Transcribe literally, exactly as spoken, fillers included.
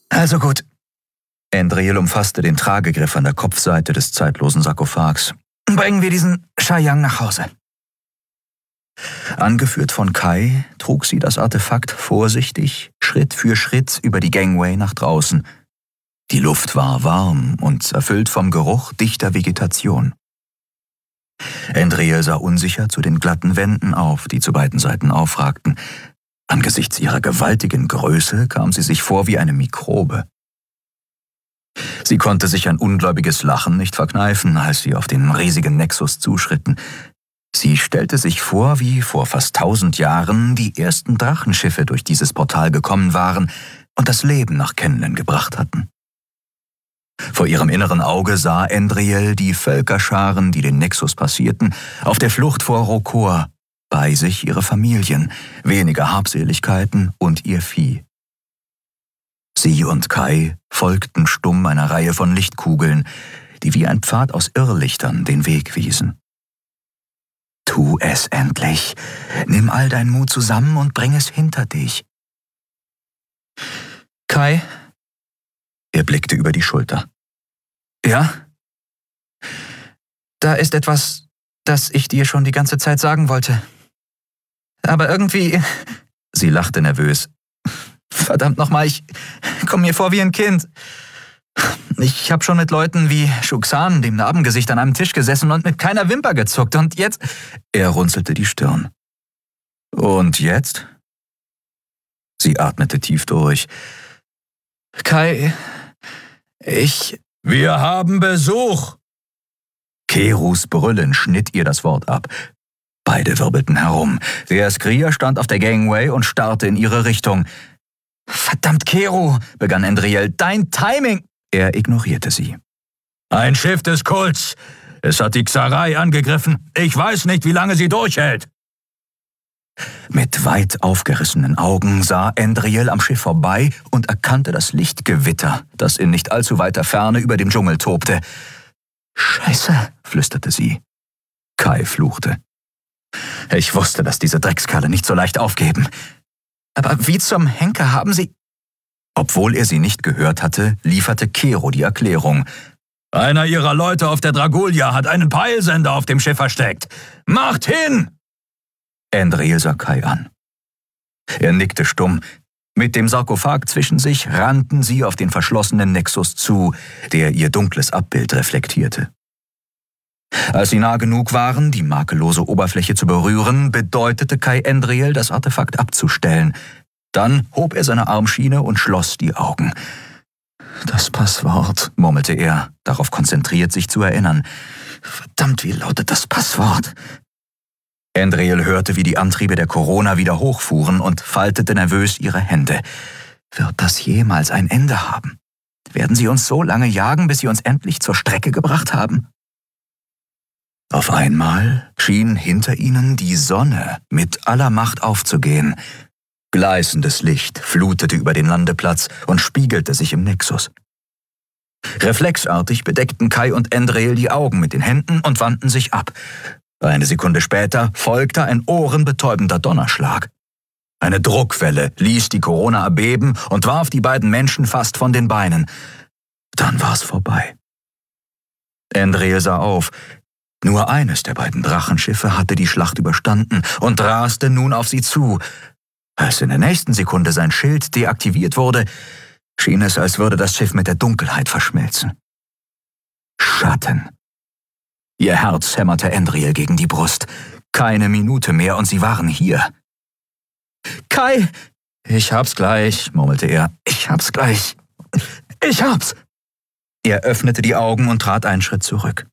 Also gut. Endriel umfasste den Tragegriff an der Kopfseite des zeitlosen Sarkophags. Bringen wir diesen Shayang nach Hause. Angeführt von Kai trug sie das Artefakt vorsichtig, Schritt für Schritt über die Gangway nach draußen. Die Luft war warm und erfüllt vom Geruch dichter Vegetation. Endriel sah unsicher zu den glatten Wänden auf, die zu beiden Seiten aufragten. Angesichts ihrer gewaltigen Größe kam sie sich vor wie eine Mikrobe. Sie konnte sich ein ungläubiges Lachen nicht verkneifen, als sie auf den riesigen Nexus zuschritten. Sie stellte sich vor, wie vor fast tausend Jahren die ersten Drachenschiffe durch dieses Portal gekommen waren und das Leben nach Kenlen gebracht hatten. Vor ihrem inneren Auge sah Endriel die Völkerscharen, die den Nexus passierten, auf der Flucht vor Rokor, bei sich ihre Familien, weniger Habseligkeiten und ihr Vieh. Sie und Kai folgten stumm einer Reihe von Lichtkugeln, die wie ein Pfad aus Irrlichtern den Weg wiesen. Tu es endlich. Nimm all deinen Mut zusammen und bring es hinter dich. Kai? Er blickte über die Schulter. Ja? Da ist etwas, das ich dir schon die ganze Zeit sagen wollte. Aber irgendwie... Sie lachte nervös. Verdammt nochmal, ich komme mir vor wie ein Kind. Ich habe schon mit Leuten wie Shuxan, dem Narbengesicht, an einem Tisch gesessen und mit keiner Wimper gezuckt. Und jetzt... Er runzelte die Stirn. Und jetzt? Sie atmete tief durch. Kai, ich... Wir haben Besuch! Kerus Brüllen schnitt ihr das Wort ab. Beide wirbelten herum. Der Skrier stand auf der Gangway und starrte in ihre Richtung. »Verdammt, Keru«, begann Endriel, »dein Timing!« Er ignorierte sie. »Ein Schiff des Kults. Es hat die Xarai angegriffen. Ich weiß nicht, wie lange sie durchhält.« Mit weit aufgerissenen Augen sah Endriel am Schiff vorbei und erkannte das Lichtgewitter, das in nicht allzu weiter Ferne über dem Dschungel tobte. »Scheiße«, flüsterte sie. Kai fluchte. »Ich wusste, dass diese Dreckskerle nicht so leicht aufgeben. Aber wie zum Henker haben sie...« Obwohl er sie nicht gehört hatte, lieferte Kero die Erklärung. »Einer ihrer Leute auf der Dragulia hat einen Peilsender auf dem Schiff versteckt. Macht hin!« Endriel sah Kai an. Er nickte stumm. Mit dem Sarkophag zwischen sich rannten sie auf den verschlossenen Nexus zu, der ihr dunkles Abbild reflektierte. Als sie nah genug waren, die makellose Oberfläche zu berühren, bedeutete Kai Endriel, das Artefakt abzustellen. Dann hob er seine Armschiene und schloss die Augen. »Das Passwort«, murmelte er, darauf konzentriert, sich zu erinnern. »Verdammt, wie lautet das Passwort?« Endriel hörte, wie die Antriebe der Corona wieder hochfuhren und faltete nervös ihre Hände. »Wird das jemals ein Ende haben? Werden sie uns so lange jagen, bis sie uns endlich zur Strecke gebracht haben?« Auf einmal schien hinter ihnen die Sonne mit aller Macht aufzugehen. Gleißendes Licht flutete über den Landeplatz und spiegelte sich im Nexus. Reflexartig bedeckten Kai und Endriel die Augen mit den Händen und wandten sich ab. Eine Sekunde später folgte ein ohrenbetäubender Donnerschlag. Eine Druckwelle ließ die Corona erbeben und warf die beiden Menschen fast von den Beinen. Dann war es vorbei. Endriel sah auf. Nur eines der beiden Drachenschiffe hatte die Schlacht überstanden und raste nun auf sie zu. Als in der nächsten Sekunde sein Schild deaktiviert wurde, schien es, als würde das Schiff mit der Dunkelheit verschmelzen. Schatten. Ihr Herz hämmerte Endriel gegen die Brust. Keine Minute mehr und sie waren hier. »Kai!« »Ich hab's gleich«, murmelte er. »Ich hab's gleich. Ich hab's!« Er öffnete die Augen und trat einen Schritt zurück.